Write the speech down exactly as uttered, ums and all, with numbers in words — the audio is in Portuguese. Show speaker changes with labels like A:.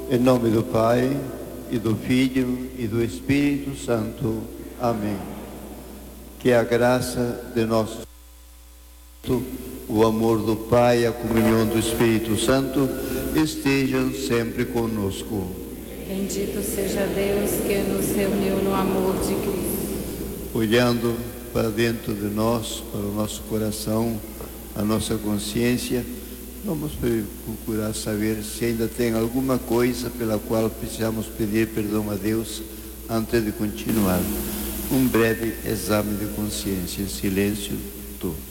A: Em nome do Pai, e do Filho, e do Espírito Santo. Amém. Que a graça de nosso Senhor, o amor do Pai e a comunhão do Espírito Santo estejam sempre conosco.
B: Bendito seja Deus que nos reuniu no amor de Cristo.
A: Olhando para dentro de nós, para o nosso coração, a nossa consciência, vamos procurar saber se ainda tem alguma coisa pela qual precisamos pedir perdão a Deus antes de continuar. Um breve exame de consciência, em silêncio, todos.